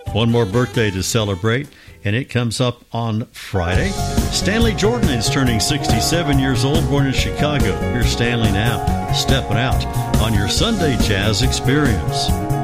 One more birthday to celebrate, and it comes up on Friday. Stanley Jordan is turning 67 years old, born in Chicago. Here's Stanley now, stepping out on your Sunday Jazz Experience.